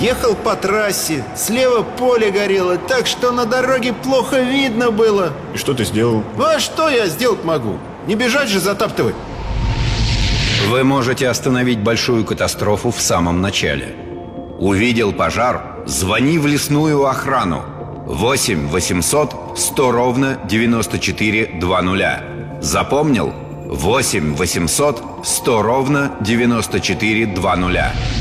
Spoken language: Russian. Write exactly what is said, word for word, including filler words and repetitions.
Ехал по трассе, слева поле горело, так что на дороге плохо видно было. И что ты сделал? А что я сделать могу? Не бежать же затаптывать. Вы можете остановить большую катастрофу в самом начале. Увидел пожар? Звони в лесную охрану. восемь восемьсот сто ровно девяносто четыре два нуля. Запомнил? восемь восемьсот сто ровно девяносто четыре два нуля.